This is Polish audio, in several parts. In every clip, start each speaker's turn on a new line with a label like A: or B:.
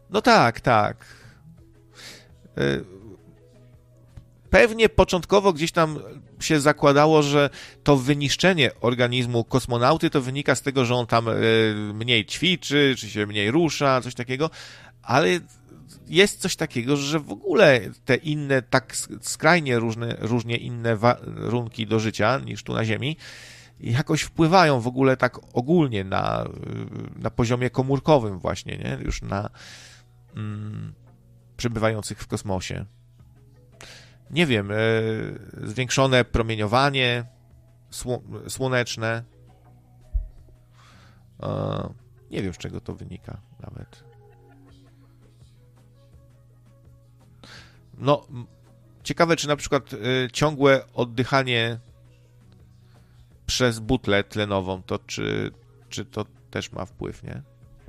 A: No tak, tak. Pewnie początkowo gdzieś tam się zakładało, że to wyniszczenie organizmu kosmonauty to wynika z tego, że on tam mniej ćwiczy, czy się mniej rusza, coś takiego, ale jest coś takiego, że w ogóle te inne, tak skrajnie różnie inne warunki do życia niż tu na Ziemi, jakoś wpływają w ogóle tak ogólnie na poziomie komórkowym właśnie, nie? Już na przebywających w kosmosie. Nie wiem, zwiększone promieniowanie słoneczne. Nie wiem, z czego to wynika nawet. No, ciekawe, czy na przykład ciągłe oddychanie przez butlę tlenową, to czy to też ma wpływ, nie?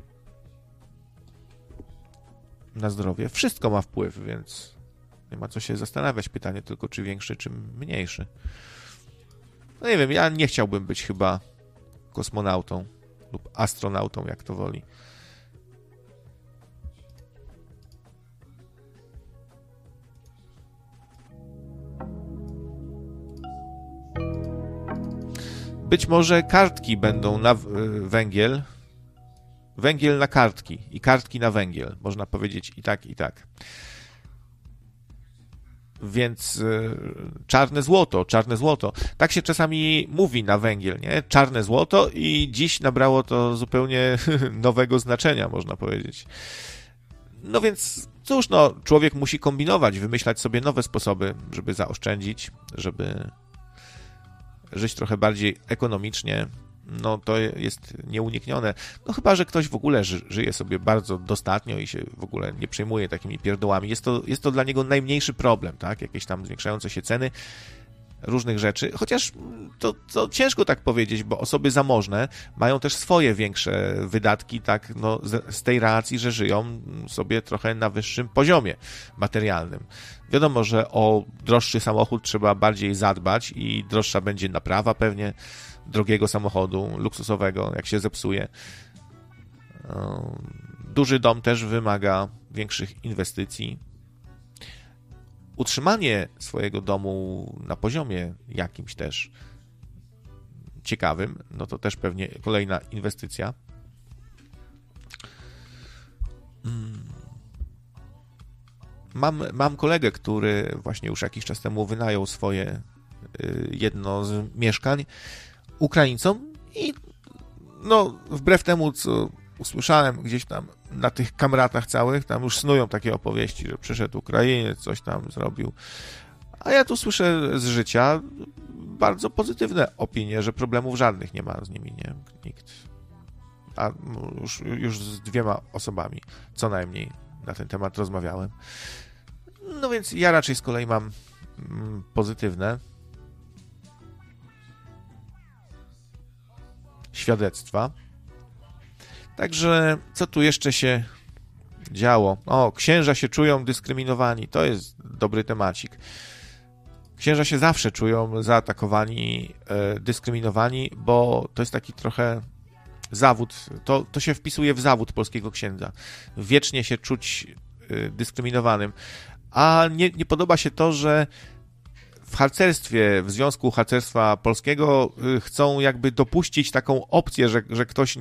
A: Na zdrowie. Wszystko ma wpływ, więc nie ma co się zastanawiać. Pytanie tylko, czy większy, czy mniejszy. No nie wiem, ja nie chciałbym być chyba kosmonautą lub astronautą, jak to woli. Być może kartki będą na węgiel. Węgiel na kartki i kartki na węgiel. Można powiedzieć i tak, i tak. Więc czarne złoto. Tak się czasami mówi na węgiel, nie? Czarne złoto i dziś nabrało to zupełnie nowego znaczenia, można powiedzieć. No więc cóż, no, człowiek musi kombinować, wymyślać sobie nowe sposoby, żeby zaoszczędzić, żeby żyć trochę bardziej ekonomicznie. No to jest nieuniknione. No chyba, że ktoś w ogóle żyje sobie bardzo dostatnio i się w ogóle nie przejmuje takimi pierdołami. Jest to dla niego najmniejszy problem, tak? Jakieś tam zwiększające się ceny różnych rzeczy. Chociaż to ciężko tak powiedzieć, bo osoby zamożne mają też swoje większe wydatki, tak? No, z tej racji, że żyją sobie trochę na wyższym poziomie materialnym. Wiadomo, że o droższy samochód trzeba bardziej zadbać i droższa będzie naprawa pewnie drogiego samochodu, luksusowego, jak się zepsuje. Duży dom też wymaga większych inwestycji. Utrzymanie swojego domu na poziomie jakimś też ciekawym, no to też pewnie kolejna inwestycja. Mam kolegę, który właśnie już jakiś czas temu wynajął swoje jedno z mieszkań Ukraińcom i no wbrew temu, co usłyszałem gdzieś tam na tych kamratach całych, tam już snują takie opowieści, że przyszedł Ukrainiec, coś tam zrobił. A ja tu słyszę z życia bardzo pozytywne opinie, że problemów żadnych nie ma z nimi, nie? Nikt. A już z 2 osobami co najmniej na ten temat rozmawiałem. No więc ja raczej z kolei mam pozytywne świadectwa. Także co tu jeszcze się działo? O, księża się czują dyskryminowani. To jest dobry temacik. Księża się zawsze czują zaatakowani, dyskryminowani, bo to jest taki trochę zawód. To się wpisuje w zawód polskiego księdza. Wiecznie się czuć dyskryminowanym. A nie podoba się to, że w harcerstwie, w Związku Harcerstwa Polskiego chcą jakby dopuścić taką opcję, że ktoś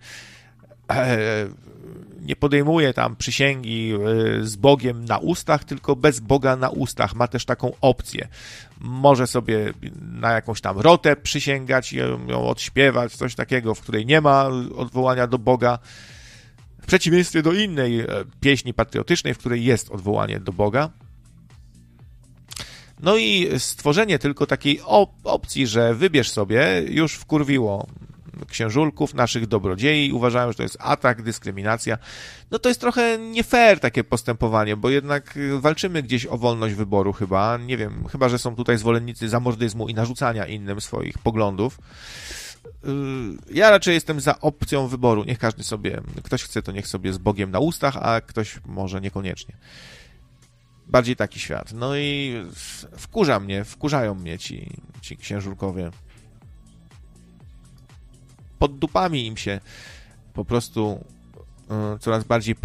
A: nie podejmuje tam przysięgi z Bogiem na ustach, tylko bez Boga na ustach. Ma też taką opcję. Może sobie na jakąś tam rotę przysięgać, ją odśpiewać, coś takiego, w której nie ma odwołania do Boga. W przeciwieństwie do innej pieśni patriotycznej, w której jest odwołanie do Boga. No i stworzenie tylko takiej opcji, że wybierz sobie, już wkurwiło księżulków, naszych dobrodziei. Uważają, że to jest atak, dyskryminacja. No to jest trochę nie fair takie postępowanie, bo jednak walczymy gdzieś o wolność wyboru chyba. Nie wiem, chyba że są tutaj zwolennicy zamordyzmu i narzucania innym swoich poglądów. Ja raczej jestem za opcją wyboru. Niech każdy sobie, ktoś chce, to niech sobie z Bogiem na ustach, a ktoś może niekoniecznie. Bardziej taki świat. No i wkurzają mnie ci księżurkowie. Pod dupami im się po prostu coraz bardziej